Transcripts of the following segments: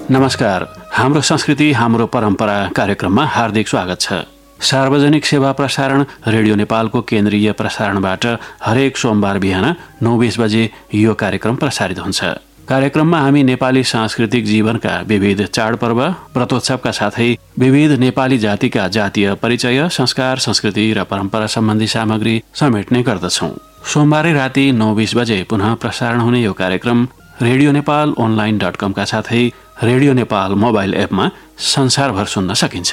नमस्कार। हाम्रो संस्कृति हाम्रो परम्परा कार्यक्रममा हार्दिक स्वागत छ। सार्वजनिक सेवा प्रसारण रेडियो नेपालको केन्द्रीय प्रसारणबाट हरेक सोमबार बिहान 9:20 बजे यो कार्यक्रम प्रसारित हुन्छ। कार्यक्रममा हामी नेपाली सांस्कृतिक जीवनका विविध चाडपर्व व्रतोत्सवका साथै विविध नेपाली जातिका जातीय परिचय, संस्कार, संस्कृति र परम्परा सम्बन्धी सामग्री समेट्ने गर्दछौँ। सोमबारै राति 9:20 बजे पुनः प्रसारण हुने यो कार्यक्रम रेडियो नेपाल online.com का साथै रेडियो नेपाल मोबाइल एपमा संसारभर सुन्न सकिन्छ।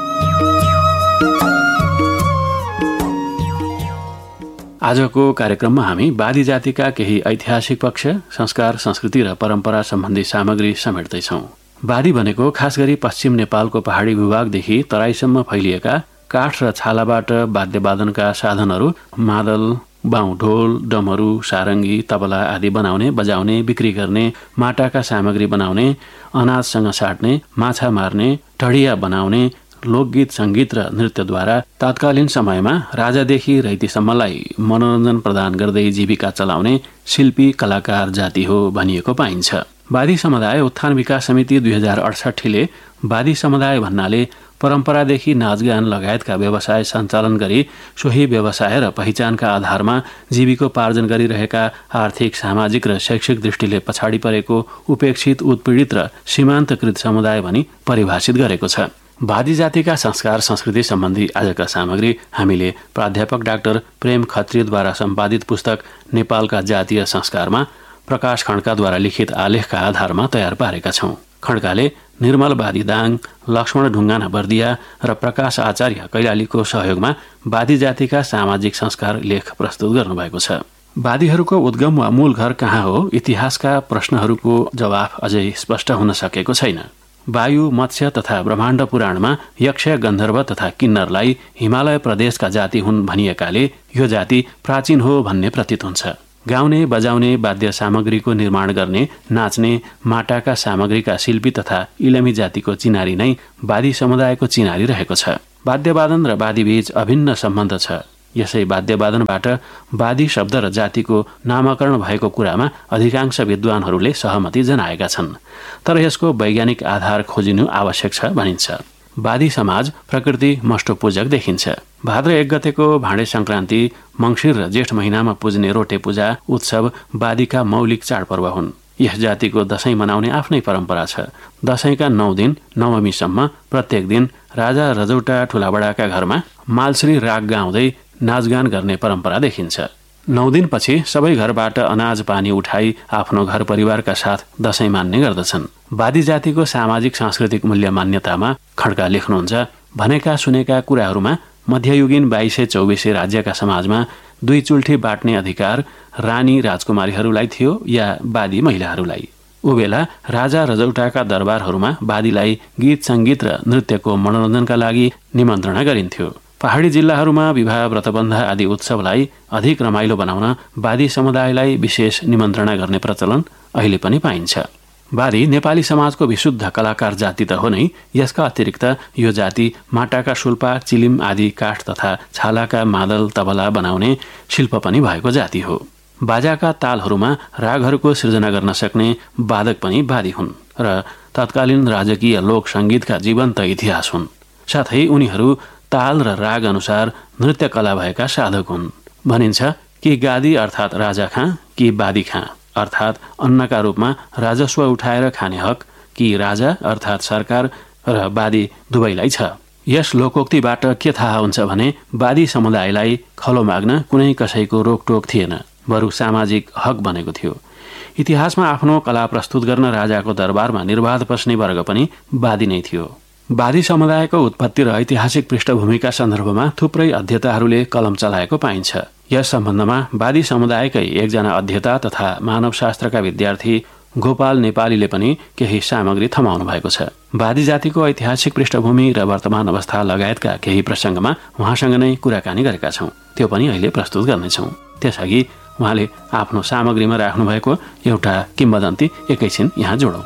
आजको कार्यक्रममा हामी बादी जातिका केही ऐतिहासिक पक्ष, संस्कार, संस्कृति र परम्परा सम्बन्धी सामग्री समेट्दैछौँ। बादी भनेको खास गरी पश्चिम नेपालको पहाडी भूभागदेखि तराईसम्म फैलिएका काठ र छालाबाट वाद्यवादनका साधनहरू मादल, बाउ, ढोल, डमरू, सारङ्गी, तबला आदि बनाउने, बजाउने, बिक्री गर्ने, माटाका सामग्री बनाउने, अनाजसँग साट्ने, माछा मार्ने, ढडिया बनाउने, लोकगीत, सङ्गीत र नृत्यद्वारा तत्कालीन समयमा राजादेखि रैतीसम्मलाई मनोरञ्जन प्रदान गर्दै जीविका चलाउने शिल्पी कलाकार जाति हो भनिएको पाइन्छ। बादी समुदाय उत्थान विकास समिति 2068ले बादी समुदाय भन्नाले परम्परादेखि नाचगान लगायतका व्यवसाय सञ्चालन गरी सोही व्यवसाय र पहिचानका आधारमा जीविकोपार्जन गरिरहेका आर्थिक, सामाजिक र शैक्षिक दृष्टिले पछाडि परेको, उपेक्षित, उत्पीडित र सीमान्तकृत समुदाय भनी परिभाषित गरेको छ। बादी जातिका संस्कार संस्कृति सम्बन्धी आजका सामग्री हामीले प्राध्यापक डाक्टर प्रेम खत्रीद्वारा सम्पादित पुस्तक नेपालका जातीय संस्कारमा प्रकाश खड्काद्वारा लिखित आलेखका आधारमा तयार पारेका छौँ। खड्काले निर्मल बादी दाङ, लक्ष्मण ढुङ्गाना बर्दिया र प्रकाश आचार्य कैलालीको सहयोगमा बादी जातिका सामाजिक संस्कार लेख प्रस्तुत गर्नुभएको छ। बादीहरूको उद्गम वा मूल घर कहाँ हो, इतिहासका प्रश्नहरूको जवाफ अझै स्पष्ट हुन सकेको छैन। वायु, मत्स्य तथा ब्रह्माण्ड पुराणमा यक्ष, गन्धर्व तथा किन्नरलाई हिमालय प्रदेशका जाति हुन् भनिएकाले यो जाति प्राचीन हो भन्ने प्रतीत हुन्छ। गाउने, बजाउने, वाद्य सामग्रीको निर्माण गर्ने, नाच्ने, माटाका सामग्रीका शिल्पी तथा इलमी जातिको चिनारी नै बादी समुदायको चिनारी रहेको छ। वाद्यवादन र वादीबीच अभिन्न सम्बन्ध छ। यसै वाद्यवादनबाट वादी शब्द र जातिको नामकरण भएको कुरामा अधिकांश विद्वानहरूले सहमति जनाएका छन्। तर यसको वैज्ञानिक आधार खोजिनु आवश्यक छ भनिन्छ। बादी समाज प्रकृति मष्टपूजक देखिन्छ। भाद्र 1 गतेको भाँडे संक्रान्ति, मङ्सिर र जेठ महिनामा पुज्ने रोटे पूजा उत्सव बादीका मौलिक चाडपर्व हुन्। यस जातिको दशैं मनाउने आफ्नै परम्परा छ। दशैंका 9 दिन नवमीसम्म प्रत्येक दिन राजा रजौटा ठुलाबडाका घरमा मालश्री राग गाउँदै नाचगान गर्ने परम्परा देखिन्छ। 9 दिनपछि सबै घरबाट अनाज पानी उठाई आफ्नो घर परिवारका साथ दशैं मान्ने गर्दछन्। बादी जातिको सामाजिक सांस्कृतिक मूल्य मान्यतामा खड्का लेख्नुहुन्छ, भनेका सुनेका कुराहरूमा मध्ययुगीन 2224 राज्यका समाजमा 2 चुल्ठी बाट्ने अधिकार रानी राजकुमारीहरूलाई थियो या बादी महिलाहरूलाई। उबेला राजा रजौटाका दरबारहरूमा बादीलाई गीत, सङ्गीत र नृत्यको मनोरञ्जनका लागि निमन्त्रणा गरिन्थ्यो। पहाडी जिल्लाहरूमा विवाह, व्रतबन्ध आदि उत्सवलाई अधिक रमाइलो बनाउन बादी समुदायलाई विशेष निमन्त्रणा गर्ने प्रचलन अहिले पनि पाइन्छ। बादी नेपाली समाजको विशुद्ध कलाकार जाति त हो नै, यसका अतिरिक्त यो जाति माटाका शुल्पा, चिलिम आदि काठ तथा छालाका मादल, तबला बनाउने शिल्प पनि भएको जाति हो। बाजाका तालहरूमा रागहरूको सृजना गर्न सक्ने वादक पनि बादी हुन् र तत्कालीन राजकीय लोक सङ्गीतका जीवन्त इतिहास हुन्। साथै उनीहरू ताल र राग अनुसार नृत्य कला भएका साधक हुन्। भनिन्छ कि गादी अर्थात् राजा खाँ कि बादी खाँ अर्थात् अन्नका रूपमा राजस्व उठाएर खाने हक कि राजा अर्थात् सरकार र बादी दुवैलाई छ। यस लोकोक्तिबाट के थाहा हुन्छ भने बादी समुदायलाई खलो माग्न कुनै कसैको रोकटोक थिएन, बरु सामाजिक हक बनेको थियो। इतिहासमा आफ्नो कला प्रस्तुत गर्न राजाको दरबारमा निर्बाध पस्ने वर्ग पनि बादी नै थियो। बादी समुदायको उत्पत्ति र ऐतिहासिक पृष्ठभूमिका सन्दर्भमा थुप्रै अध्येताहरूले कलम चलाएको पाइन्छ। यस सम्बन्धमा बादी समुदायकै एकजना अध्येता तथा मानवशास्त्रका विद्यार्थी गोपाल नेपालीले पनि केही सामग्री थमाउनु भएको छ। बादी जातिको ऐतिहासिक पृष्ठभूमि र वर्तमान अवस्था लगायतका केही प्रसङ्गमा उहाँसँग नै कुराकानी गरेका छौँ। त्यो पनि अहिले प्रस्तुत गर्नेछौँ। त्यसअघि उहाँले आफ्नो सामग्रीमा राख्नुभएको एउटा किम्वदन्ती एकैछिन यहाँ जोडौँ।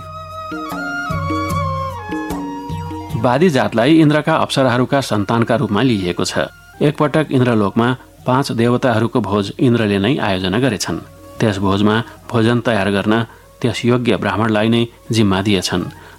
बादी जातलाई इन्द्रका अप्सराहरूका सन्तानका रूपमा लिइएको छ। एकपटक इन्द्रलोकमा 5 देवताहरूको भोज इन्द्रले नै आयोजना गरेछन्। त्यस भोजमा भोजन तयार गर्न त्यस योग्य ब्राह्मणलाई नै जिम्मा दिएछन्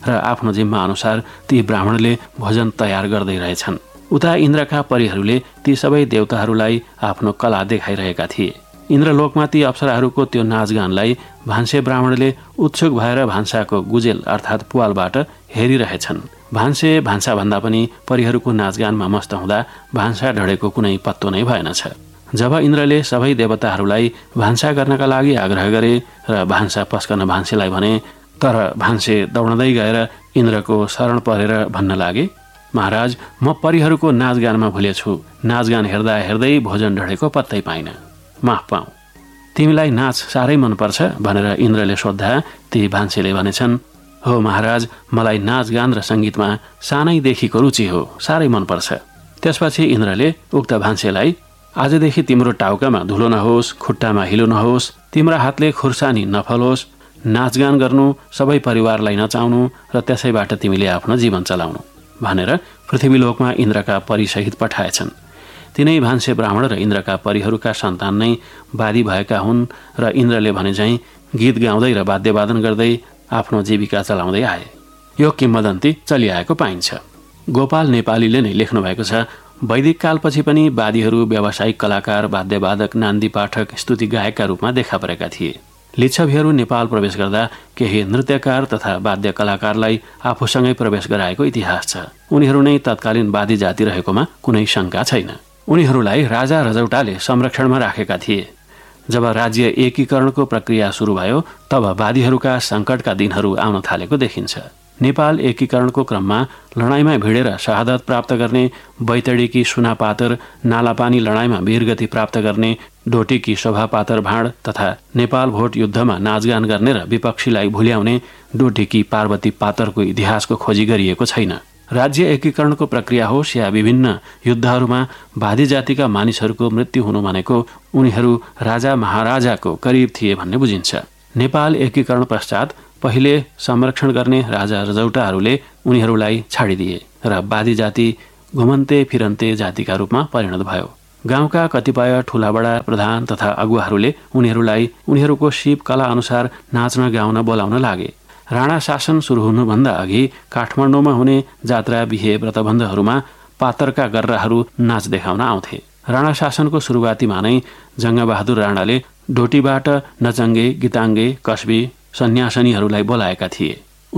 र आफ्नो जिम्मा अनुसार ती ब्राह्मणले भोजन तयार गर्दै रहेछन्। उता इन्द्रका परीहरूले ती सबै देवताहरूलाई आफ्नो कला देखाइरहेका थिए। इन्द्रलोकमा ती अप्सराहरूको त्यो नाचगानलाई भान्से ब्राह्मणले उत्सुक भएर भान्साको गुजेल अर्थात् पुवालबाट हेरिरहेछन्। भान्से भान्साभन्दा पनि परीहरूको नाचगानमा मस्त हुँदा भान्सा ढडेको कुनै पत्तो नै भएनछ। जब इन्द्रले सबै देवताहरूलाई भान्सा गर्नका लागि आग्रह गरे र भान्सा पस्कन भान्सेलाई भने, तर भान्से दौड्दै गएर इन्द्रको शरण परेर भन्न लागे, महाराज, म परीहरूको नाचगानमा भुलेछु। नाचगान हेर्दा हेर्दै भोजन ढडेको पत्तै पाइन। माफ पाऊ। तिमीलाई नाच साह्रै मनपर्छ भनेर इन्द्रले सोद्धा ती भान्सेले भनेछन्, हो महाराज, मलाई नाचगान र सङ्गीतमा सानैदेखिको रुचि हो, साह्रै मनपर्छ। त्यसपछि इन्द्रले उक्त भान्सेलाई, आजदेखि तिम्रो टाउकामा धुलो नहोस्, खुट्टामा हिलो नहोस्, तिम्रा हातले खुर्सानी नफलोस्, नाचगान गर्नु, सबै परिवारलाई नचाउनु र त्यसैबाट तिमीले आफ्नो जीवन चलाउनु भनेर पृथ्वीलोकमा इन्द्रका परीसहित पठाएछन्। तिनै भान्से ब्राह्मण र इन्द्रका परीहरूका सन्तान नै वादी भएका हुन् र इन्द्रले भने चाहिँ गीत गाउँदै र वाद्यवादन गर्दै आफ्नो जीविका चलाउँदै आए। यो किम्वदन्ती चलिआएको पाइन्छ। गोपाल नेपालीले नै लेख्नु भएको छ, वैदिक कालपछि पनि वादीहरू व्यावसायिक कलाकार, वाद्यवादक, नान्दी पाठक, स्तुति गायकका रूपमा देखा परेका थिए। लिच्छवीहरू नेपाल प्रवेश गर्दा केही नृत्यकार तथा वाद्य कलाकारलाई आफूसँगै प्रवेश गराएको इतिहास छ। उनीहरू नै तत्कालीन वादी जाति रहेकोमा कुनै शङ्का छैन। उनीहरूलाई राजा रजौटाले संरक्षणमा राखेका थिए। जब राज्य एकीकरणको प्रक्रिया सुरु भयो तब वादीहरूका सङ्कटका दिनहरू आउन थालेको देखिन्छ। नेपाल एकीकरणको क्रममा लडाईँमा भिडेर शहादत प्राप्त गर्ने, बैतडीकी सुनापातर नालापानी लडाईँमा वीरगति प्राप्त गर्ने, डोटीकी शोभापातर भाँड तथा नेपाल भोट युद्धमा नाचगान गर्ने र विपक्षीलाई भुल्याउने डोटीकी पार्वती पातरको इतिहासको खोजी गरिएको छैन। राज्य एकीकरणको प्रक्रिया होस् या विभिन्न युद्धहरूमा वादी जातिका मानिसहरूको मृत्यु हुनु भनेको उनीहरू राजा महाराजाको करिब थिए भन्ने बुझिन्छ। नेपाल एकीकरण पश्चात पहिले संरक्षण गर्ने राजा रजौटाहरूले उनीहरूलाई छाडिदिए र वादी जाति घुमन्ते फिरन्ते जातिका रूपमा परिणत भयो। गाउँका कतिपय ठुलाबडा प्रधान तथा अगुवाहरूले उनीहरूलाई उनीहरूको सिप कला अनुसार नाच्न गाउन बोलाउन लागे। राणा शासन सुरु हुनुभन्दा अघि काठमाडौँमा हुने जात्रा, बिहे, व्रतबन्धहरूमा पातरका गर्राहरू नाच देखाउन आउँथे। राणा शासनको सुरुवातीमा नै जङ्गबहादुर राणाले डोटीबाट नचङ्गे, गीताङ्गे, कस्बी, सन्यासिनीहरूलाई बोलाएका थिए।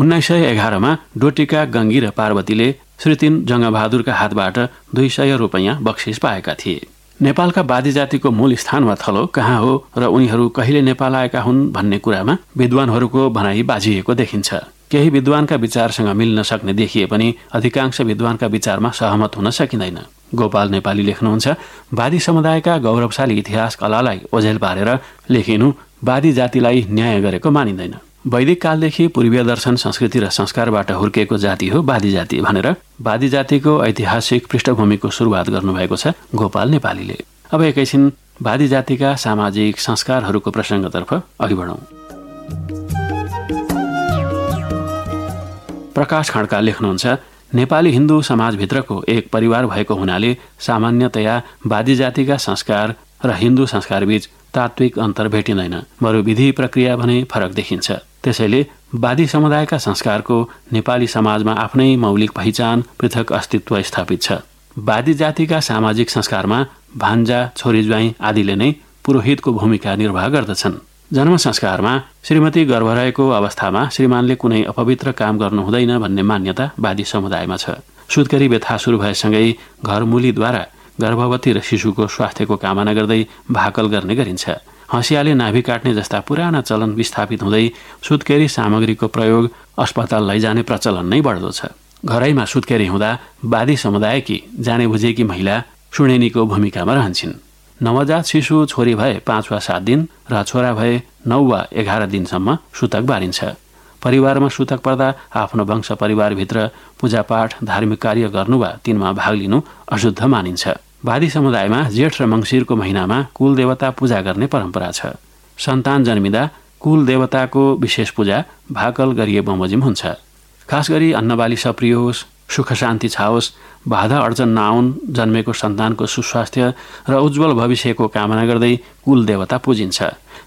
1911मा डोटीका गङ्गी र पार्वतीले श्री 3 जङ्गबहादुरका हातबाट 200 रुपैयाँ बक्सिस पाएका थिए। नेपालका वादी जातिको मूल स्थान वा थलो कहाँ हो र उनीहरू कहिले नेपाल आएका हुन् भन्ने कुरामा विद्वानहरूको भनाइ बाजिएको देखिन्छ। केही विद्वानका विचारसँग मिल्न सक्ने देखिए पनि अधिकांश विद्वानका विचारमा सहमत हुन सकिँदैन। गोपाल नेपाली लेख्नुहुन्छ, वादी समुदायका गौरवशाली इतिहास कलालाई ओझेल पारेर लेखिनु वादी जातिलाई न्याय गरेको मानिँदैन। वैदिक कालदेखि पूर्वीय दर्शन, संस्कृति र संस्कारबाट हुर्किएको जाति हो वादी जाति भनेर वादी जातिको ऐतिहासिक पृष्ठभूमिको सुरुवात गर्नुभएको छ गोपाल नेपालीले। अब एकैछिन वादी जातिका सामाजिक संस्कारहरूको प्रसङ्गतर्फ अघि बढौँ। प्रकाश खड्का लेख्नुहुन्छ, नेपाली हिन्दू समाजभित्रको एक परिवार भएको हुनाले सामान्यतया वादी जातिका संस्कार र हिन्दू संस्कारबीच तात्विक अन्तर भेटिँदैन, बरु विधि प्रक्रिया भने फरक देखिन्छ। त्यसैले वादी समुदायका संस्कारको नेपाली समाजमा आफ्नै मौलिक पहिचान, पृथक अस्तित्व स्थापित छ। वादी जातिका सामाजिक संस्कारमा भान्जा, छोरी ज्वाइँ आदिले नै पुरोहितको भूमिका निर्वाह गर्दछन्। जन्म संस्कारमा श्रीमती गर्भ रहेको अवस्थामा श्रीमानले कुनै अपवित्र काम गर्नु हुँदैन भन्ने मान्यता वादी समुदायमा छ। सुत्केरी व्यथा सुरु भएसँगै घरमुलीद्वारा गर्भवती र शिशुको स्वास्थ्यको कामना गर्दै भाकल गर्ने गरिन्छ। हँसियाले नाभि काट्ने जस्ता पुराना चलन विस्थापित हुँदै सुत्केरी सामग्रीको प्रयोग अस्पताल लैजाने प्रचलन नै बढ्दो छ। घरैमा सुत्केरी हुँदा वादी समुदायकी जाने बुझेकी महिला सुणेनीको भूमिकामा रहन्छन्। नवजात शिशु छोरी भए 5 वा 7 दिन र छोरा भए 9 वा 11 दिनसम्म सुतक बारिन्छ। परिवारमा सुतक पर्दा आफ्नो वंश परिवारभित्र पूजापाठ, धार्मिक कार्य गर्नु वा तिनमा भाग लिनु अशुद्ध मानिन्छ। वादी समुदायमा जेठ र मङ्सिरको महिनामा कुल देवता पूजा गर्ने परम्परा छ। सन्तान जन्मिँदा कुल देवताको विशेष पूजा भाकल गरिए बमोजिम हुन्छ। खास गरी अन्नबाली सप्रियोस्, सुख शान्ति छाओस्, बाधा अड्चन नआउन्, जन्मेको सन्तानको सुस्वास्थ्य र उज्जवल भविष्यको कामना गर्दै कुल देवता पूजिन्छ।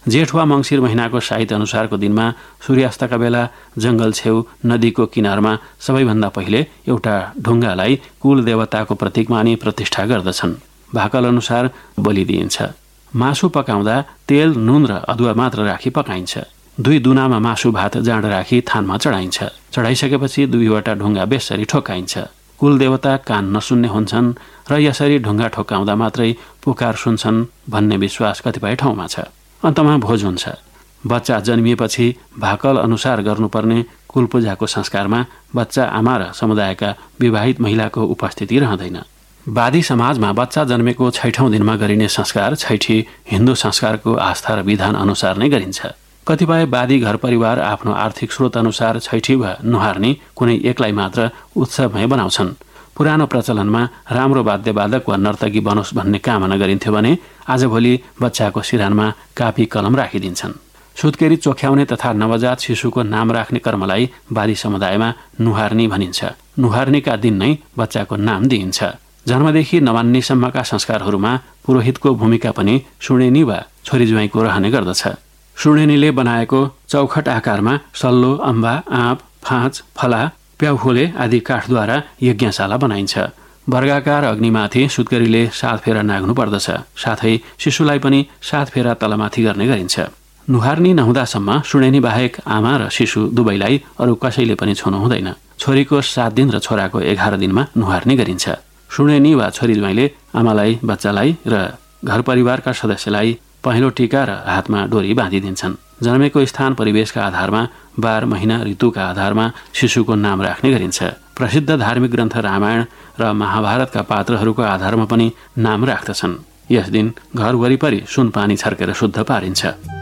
जेठ वा मङ्सिर महिनाको साइत अनुसारको दिनमा सूर्यास्तका बेला जंगल छेउ नदीको किनारमा सबैभन्दा पहिले एउटा ढुङ्गालाई कुल देवताको प्रतीक मानी प्रतिष्ठा गर्दछन्। भाकल अनुसार बलि दिइन्छ। मासु पकाउँदा तेल, नुन र अदुवा मात्र राखी पकाइन्छ। 2 दुनामा मासु भात जाँड राखी थानमा चढाइन्छ। चढाइसकेपछि 2वटा ढुङ्गा बेसरी ठोकाइन्छ। कुल देवता कान नसुन्ने हुन्छन् र यसरी ढुङ्गा ठोकाउँदा मात्रै पुकार सुन्छन् भन्ने विश्वास कतिपय ठाउँमा छ। अन्तमा भोज हुन्छ। बच्चा जन्मिएपछि भाकल अनुसार गर्नुपर्ने कुलपूजाको संस्कारमा बच्चा आमा र समुदायका विवाहित महिलाको उपस्थिति रहँदैन। वादी समाजमा बच्चा जन्मेको 6औं दिनमा गरिने संस्कार छैठी हिन्दू संस्कारको आस्था र विधान अनुसार नै गरिन्छ। कतिपय वादी घर परिवार आफ्नो आर्थिक स्रोत अनुसार छैठी वा नुहार्नी कुनै एकलाई मात्र उत्सवमय बनाउँछन्। पुरानो प्रचलनमा राम्रो वाद्यवादक वा नर्तकी बनोस् भन्ने कामना गरिन्थ्यो भने आजभोलि बच्चाको सिरानमा कापी कलम राखिदिन्छन्। सुत्केरी चोख्याउने तथा नवजात शिशुको नाम राख्ने कर्मलाई वादी समुदायमा नुहार्नी भनिन्छ। नुहार्नीका दिन नै बच्चाको नाम दिइन्छ। जन्मदेखि नवान्नीसम्मका संस्कारहरूमा पुरोहितको भूमिका पनि सुणेनी वा छोरी ज्वाइँको रहने गर्दछ। सुणेनीले बनाएको चौखट आकारमा सल्लो, अम्बा, आँप, फाँच, फला, प्याउखोले आदि काठद्वारा यज्ञशाला बनाइन्छ। वर्गाकार अग्निमाथि सुत्केरीले 7 फेरा नाग्नु पर्दछ। साथै शिशुलाई पनि 7 फेरा तलमाथि गर्ने गरिन्छ। नुहार्नी नहुँदासम्म सुणेनी बाहेक आमा र शिशु दुवैलाई अरू कसैले पनि छुनु हुँदैन। छोरीको 7 दिन र छोराको 11 दिनमा नुहार्नी गरिन्छ। सुणेनी वा छोरी ज्वाइँले आमालाई, बच्चालाई र घर परिवारका सदस्यलाई पहेँलो टीका र हातमा डोरी बाँधिदिन्छन्। जन्मेको स्थान परिवेशका आधारमा, बार, महिना, ऋतुका आधारमा शिशुको नाम राख्ने गरिन्छ। प्रसिद्ध धार्मिक ग्रन्थ रामायण र महाभारतका पात्रहरूको आधारमा पनि नाम राख्दछन्। यस दिन घर वरिपरि सुन पानी छर्केर शुद्ध पारिन्छ।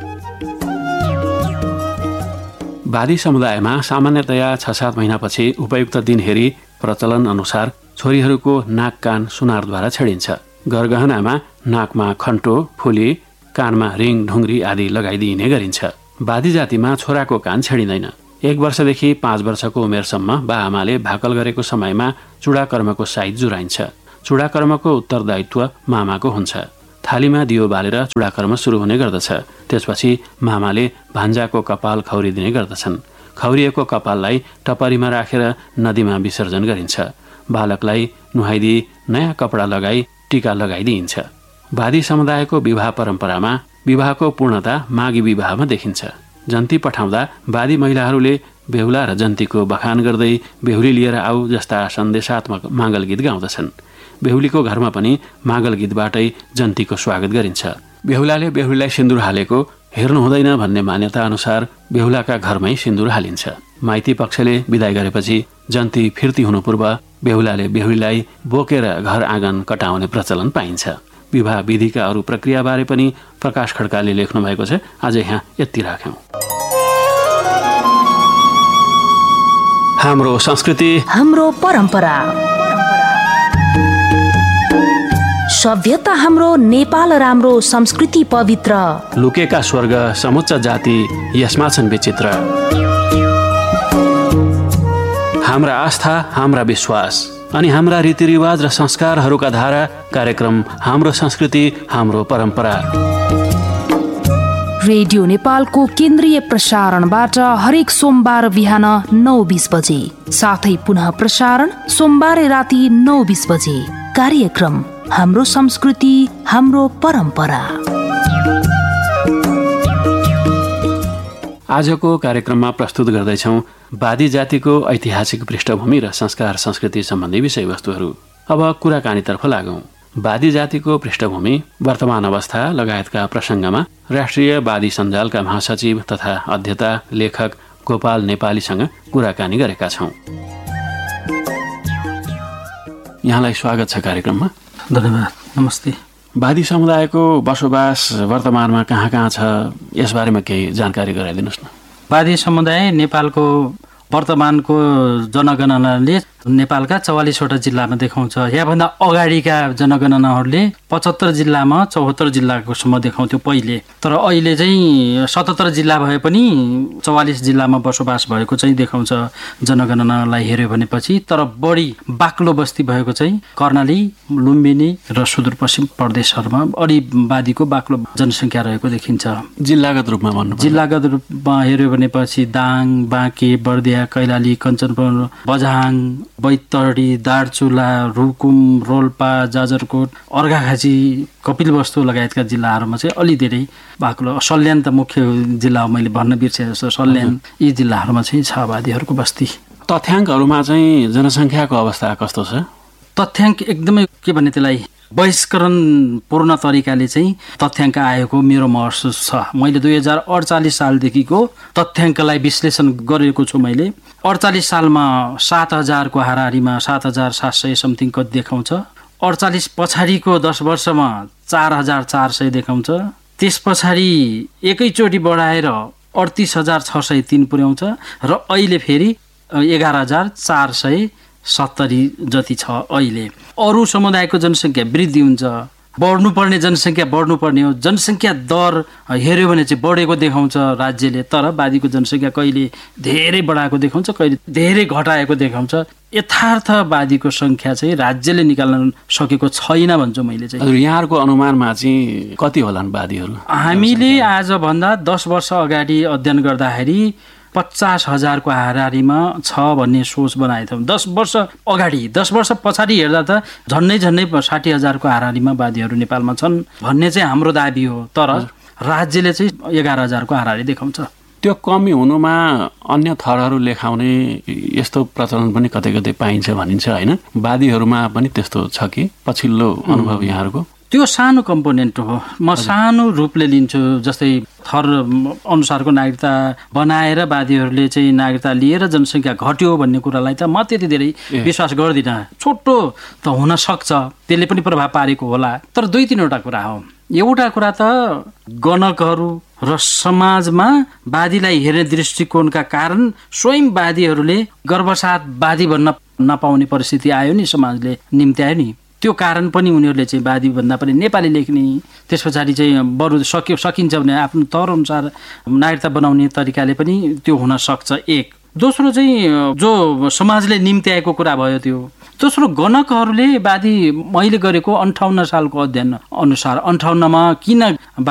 वादी समुदायमा सामान्यतया 6-7 महिनापछि उपयुक्त दिन हेरी प्रचलन अनुसार छोरीहरूको नाक कान सुनारद्वारा छेडिन्छ। गरगहनामा नाकमा खन्टो, फुली, कानमा रिङ, ढुङ्ग्री आदि लगाइदिइने गरिन्छ। वादी जातिमा छोराको कान छेडिँदैन। 1 वर्षदेखि 5 वर्षको उमेरसम्म बा आमाले भाकल गरेको समयमा चुडाकर्मको साइत जुराइन्छ। चुडाकर्मको उत्तरदायित्व मामाको हुन्छ। थालीमा दियो बालेर चुडाकर्म सुरु हुने गर्दछ। त्यसपछि मामाले भान्जाको कपाल खौरिदिने गर्दछन्। खौरिएको कपाललाई टपरीमा राखेर नदीमा विसर्जन गरिन्छ। बालकलाई नुहाइदिई नयाँ कपडा लगाई टीका लगाइदिइन्छ। वादी समुदायको विवाह परम्परामा विवाहको पूर्णता मागी विवाहमा देखिन्छ। जन्ती पठाउँदा वादी महिलाहरूले बेहुला र जन्तीको बखान गर्दै बेहुली लिएर आऊ जस्ता सन्देशात्मक माङ्गल गीत गाउँदछन्। बेहुलीको घरमा पनि माङ्गल गीतबाटै जन्तीको स्वागत गरिन्छ। बेहुलाले बेहुलीलाई सिन्दुर हालेको हेर्नु हुँदैन भन्ने मान्यता अनुसार बेहुलाका घरमै सिन्दुर हालिन्छ। माइती पक्षले विदाई गरेपछि जन्ती फिर्ती हुनु पूर्व बेहुलाले बेहुलीलाई बोकेर घर आँगन कटाउने प्रचलन पाइन्छ। विवाह विधिका अरू प्रक्रियाबारे पनि प्रकाश खड्काले लेख्नु भएको छ। आज यहाँ यति राख्यौं। हाम्रो संस्कृति, हाम्रो परम्परा, सभ्यता हाम्रो नेपाल राम्रो, संस्कृति पवित्र। लुकेका स्वर्ग समुच्च जाति यसमा छन् विचित्र। हाम्रा आस्था, हाम्रा विश्वास अनि हाम्रा रीतिरिवाज र संस्कारहरूका धारा कार्यक्रम हाम्रो संस्कृति, हाम्रो परम्परा। रेडियो नेपालको केन्द्रीय प्रसारणबाट हरेक सोमबार बिहान 9:20 बजे, साथै पुनः प्रसारण सोमबार राति 9:20 बजे। कार्यक्रम हाम्रो संस्कृति, हाम्रो परम्परा। आजको कार्यक्रममा प्रस्तुत गर्दैछौँ वादी जातिको ऐतिहासिक पृष्ठभूमि र संस्कार संस्कृति सम्बन्धी विषयवस्तुहरू। अब कुराकानीतर्फ लागौं। वादी जातिको पृष्ठभूमि, वर्तमान अवस्था लगायतका प्रसङ्गमा राष्ट्रिय वादी सञ्जालका महासचिव तथा अध्येता लेखक गोपाल नेपालीसँग कुराकानी गरेका छौं। यहाँलाई स्वागत छ कार्यक्रममा। धन्यवाद। नमस्ते। वादी समुदायको बसोबास वर्तमानमा कहाँ कहाँ छ, यसबारेमा केही जानकारी गराइदिनुहोस् न। वादी समुदाय नेपालको वर्तमानको जनगणनाले नेपालका 44वटा जिल्लामा देखाउँछ। यहाँभन्दा अगाडिका जनगणनाहरूले 75 जिल्लामा 74 जिल्लाकोसम्म देखाउँथ्यो पहिले। तर अहिले चाहिँ 77 जिल्ला भए पनि 44 जिल्लामा बसोबास भएको चाहिँ देखाउँछ जनगणनालाई हेऱ्यो भनेपछि। तर बढी बाक्लो बस्ती भएको चाहिँ कर्णाली, लुम्बिनी र सुदूरपश्चिम प्रदेशहरूमा बढी वादीको बाक्लो जनसङ्ख्या रहेको देखिन्छ। जिल्लागत रूपमा भन्नु जिल्लागत रूपमा हेऱ्यो भनेपछि दाङ, बाँके, बर्दिया, कैलाली, कञ्चनपुर, बझाङ, बैतडी, दार्चुला, रुकुम, रोल्पा, जाजरकोट, अर्घाखाँची, कपिलवस्तु लगायतका जिल्लाहरूमा चाहिँ अलि धेरै बाक्लो। सल्यान त मुख्य जिल्ला हो, मैले भन्न बिर्सेँ जस्तो सल्यान, यी जिल्लाहरूमा चाहिँ छ आबादीहरूको बस्ती। तथ्याङ्कहरूमा चाहिँ जनसङ्ख्याको अवस्था कस्तो छ? तथ्याङ्क एकदमै के भने त्यसलाई बहिष्करण पूर्ण तरिकाले चाहिँ तथ्याङ्क आएको मेरो महसुस छ। मैले 2048 सालदेखिको तथ्याङ्कलाई विश्लेषण गरेको छु। मैले 48 सालमा 7000 को हाराहारीमा 7700 समथिङ कति देखाउँछ। 48 पछाडिको 10 वर्षमा 4400 देखाउँछ। त्यस पछाडि एकैचोटि बढाएर 38603 पुर्याउँछ र अहिले फेरि 11470 जति छ। अहिले अरू समुदायको जनसङ्ख्या वृद्धि हुन्छ, बढ्नुपर्ने जनसङ्ख्या बढ्नुपर्ने हो। जनसङ्ख्या दर हेऱ्यो भने चाहिँ बढेको देखाउँछ राज्यले, तर वादीको जनसङ्ख्या कहिले धेरै बढाएको देखाउँछ, कहिले धेरै घटाएको देखाउँछ। यथार्थवादीको सङ्ख्या चाहिँ राज्यले निकाल्न सकेको छैन भन्छु मैले चाहिँ। यहाँहरूको अनुमानमा चाहिँ कति होलान् वादीहरू? हामीले आजभन्दा 10 वर्ष अगाडि अध्ययन गर्दाखेरि 50,000 को हाराहारीमा छ भन्ने सोच बनाएको थियौँ 10 वर्ष अगाडि। 10 वर्ष पछाडि हेर्दा त झन्डै 60,000 को हाराहारीमा वादीहरू नेपालमा छन् भन्ने चाहिँ हाम्रो दाबी हो। तर राज्यले चाहिँ 11,000 को हाराहारी देखाउँछ। त्यो कमी हुनुमा अन्य थरहरू लेखाउने यस्तो प्रचलन पनि कतै कतै पाइन्छ भनिन्छ होइन? वादीहरूमा पनि त्यस्तो छ कि? पछिल्लो अनुभव यहाँहरूको? त्यो सानो कम्पोनेन्ट हो। म सानो रूपले लिन्छु। जस्तै थर अनुसारको नागरिकता बनाएर वादीहरूले चाहिँ नागरिकता लिएर जनसङ्ख्या घट्यो भन्ने कुरालाई त म त्यति धेरै विश्वास गर्दिनँ। छोटो त हुन सक्छ, त्यसले पनि प्रभाव पारेको होला। तर 2-3वटा कुरा हो। एउटा कुरा त गणकहरू र समाजमा वादीलाई हेर्ने दृष्टिकोणका कारण स्वयं वादीहरूले गर्भसाथ वादी भन्न नपाउने परिस्थिति आयो नि, समाजले निम्त्यायो नि। त्यो कारण पनि उनीहरूले चाहिँ वादी भन्दा पनि नेपाली लेख्ने, त्यस पछाडि चाहिँ बरु सकिन्छ भने आफ्नो तौर अनुसार नागरिकता बनाउने तरिकाले पनि त्यो हुन सक्छ। एक दोस्रो चाहिँ जो समाजले निम्त्याएको कुरा भयो त्यो। दोस्रो गणकहरूले वादी मैले गरेको 58 सालको अध्ययन अनुसार 58 मा किन